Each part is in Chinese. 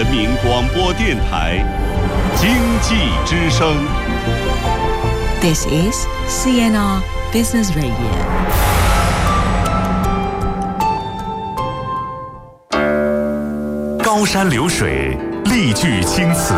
人民广播电台经济之声。 This is CNR Business Radio。 高山流水，丽句青词，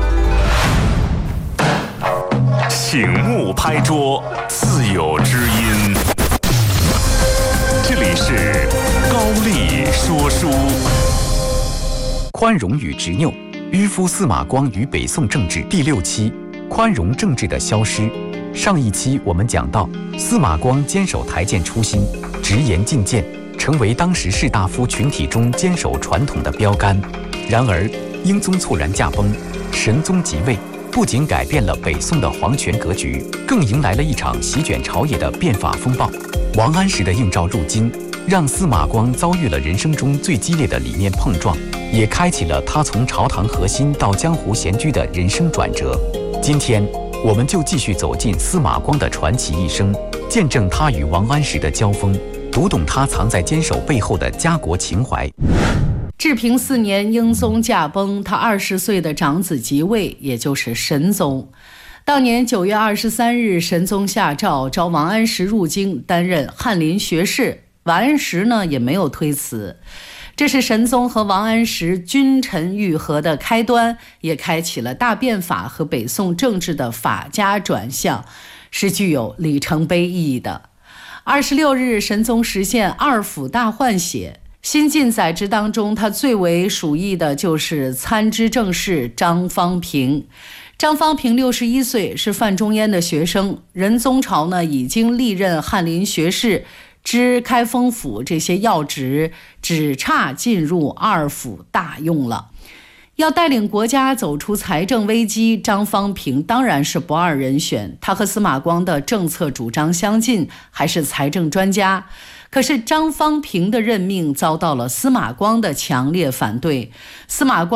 醒目拍桌，自有知音。这里是高丽说书。 宽容与执拗，迂夫司马光与北宋政治第6期，宽容政治的消失。上一期我们讲到，司马光坚守台谏初心，直言进谏，成为当时士大夫群体中坚守传统的标杆。然而，英宗猝然驾崩，神宗即位，不仅改变了北宋的皇权格局，更迎来了一场席卷朝野的变法风暴。王安石的应召入京，让司马光遭遇了人生中最激烈的理念碰撞，也开启了他从朝堂核心到江湖闲居的人生转折。今天，我们就继续走进司马光的传奇一生，见证他与王安石的交锋，读懂他藏在坚守背后的家国情怀。 治平4年，英宗驾崩，他20岁的长子即位，也就是神宗。当年9月23日，神宗下诏召王安石入京担任翰林学士，王安石呢也没有推辞。这是神宗和王安石君臣愈合的开端，也开启了大变法和北宋政治的法家转向，是具有里程碑意义的。26日，神宗实现2府大换血。新晋宰制当中，他最为属意的就是参知政事张方平。张方平61岁，是范仲淹的学生。仁宗朝呢已经历任翰林学士、知开封府这些要职，只差进入2府大用了。要带领国家走出财政危机，张方平当然是不二人选。他和司马光的政策主张相近，还是财政专家。可是张方平的任命遭到了司马光的强烈反对。司马光